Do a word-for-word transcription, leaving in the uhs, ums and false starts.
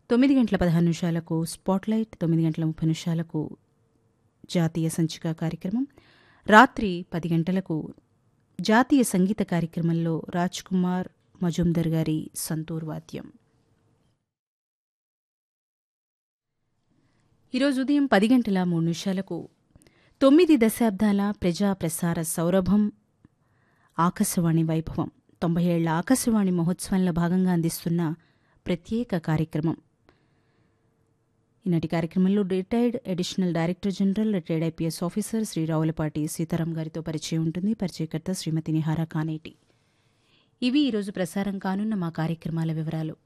తొమ్మిది గంటల పదహారు నిమిషాలకు స్పాట్లైట్, తొమ్మిది గంటల ముప్పై నిమిషాలకు జాతీయ సంచిక కార్యక్రమం, రాత్రి పది గంటలకు జాతీయ సంగీత కార్యక్రమంలో రాజ్ కుమార్ మజుందర్ గారి సంతూర్ వాద్యం. ఈరోజు ఉదయం పది గంటల మూడు నిమిషాలకు తొమ్మిది దశాబ్దాల ప్రజా ప్రసార సౌరభం ఆకాశవాణి వైభవం తొంభై ఏళ్ల ఆకాశవాణి మహోత్సవంలో భాగంగా అందిస్తున్న ప్రత్యేక కార్యక్రమం. ఈనాటి కార్యక్రమంలో retired additional director general, retired IPS officer Shri Ravulapati Sitaram గారితో పరిచయం ఉంటుంది. పరిచయకర్త శ్రీమతి నిహారా కానేటి. ఇవి ఈరోజు ప్రసారం కానున్న మా కార్యక్రమాల వివరాలు.